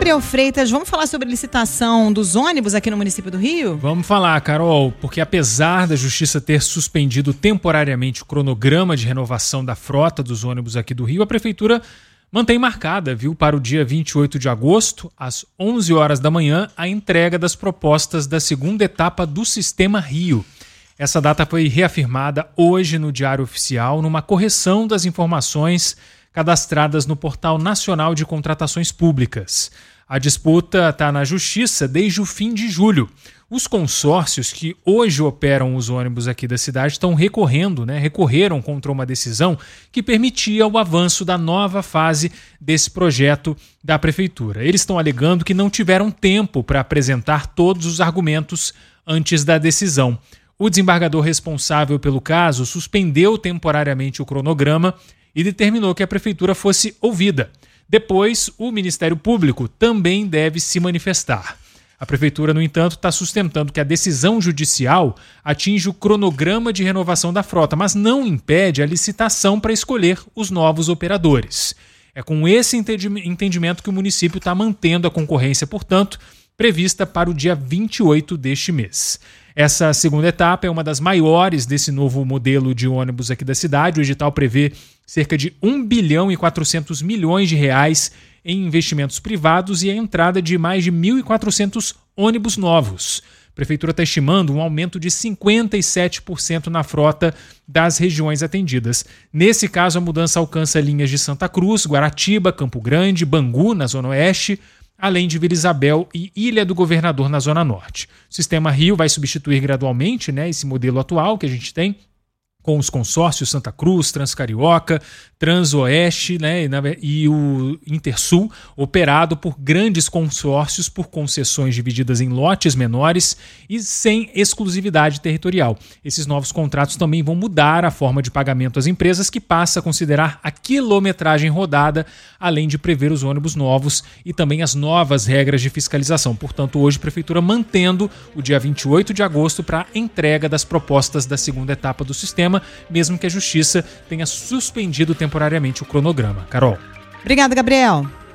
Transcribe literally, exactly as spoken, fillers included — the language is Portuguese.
Gabriel Freitas, vamos falar sobre a licitação dos ônibus aqui no município do Rio? Vamos falar, Carol, porque apesar da Justiça ter suspendido temporariamente o cronograma de renovação da frota dos ônibus aqui do Rio, a Prefeitura mantém marcada, viu, para o dia vinte e oito de agosto, às onze horas da manhã, a entrega das propostas da segunda etapa do Sistema Rio. Essa data foi reafirmada hoje no Diário Oficial, numa correção das informações cadastradas no Portal Nacional de Contratações Públicas. A disputa está na Justiça desde o fim de julho. Os consórcios que hoje operam os ônibus aqui da cidade estão recorrendo, né, recorreram contra uma decisão que permitia o avanço da nova fase desse projeto da Prefeitura. Eles estão alegando que não tiveram tempo para apresentar todos os argumentos antes da decisão. O desembargador responsável pelo caso suspendeu temporariamente o cronograma e determinou que a Prefeitura fosse ouvida. Depois, o Ministério Público também deve se manifestar. A Prefeitura, no entanto, está sustentando que a decisão judicial atinge o cronograma de renovação da frota, mas não impede a licitação para escolher os novos operadores. É com esse entendimento que o município está mantendo a concorrência, portanto, prevista para o dia vinte e oito deste mês. Essa segunda etapa é uma das maiores desse novo modelo de ônibus aqui da cidade. O edital prevê cerca de um bilhão e quatrocentos milhões de reais em investimentos privados e a entrada de mais de mil e quatrocentos ônibus novos. A Prefeitura está estimando um aumento de cinquenta e sete por cento na frota das regiões atendidas. Nesse caso, a mudança alcança linhas de Santa Cruz, Guaratiba, Campo Grande, Bangu, na Zona Oeste, além de Vila Isabel e Ilha do Governador, na Zona Norte. O Sistema Rio vai substituir gradualmente, né, esse modelo atual que a gente tem, com os consórcios Santa Cruz, Transcarioca, Transoeste, né, e o Intersul, operado por grandes consórcios por concessões divididas em lotes menores e sem exclusividade territorial. Esses novos contratos também vão mudar a forma de pagamento às empresas, que passa a considerar a quilometragem rodada, além de prever os ônibus novos e também as novas regras de fiscalização. Portanto, hoje a Prefeitura mantendo o dia vinte e oito de agosto para a entrega das propostas da segunda etapa do sistema, mesmo que a Justiça tenha suspendido temporariamente o cronograma. Carol. Obrigada, Gabriel.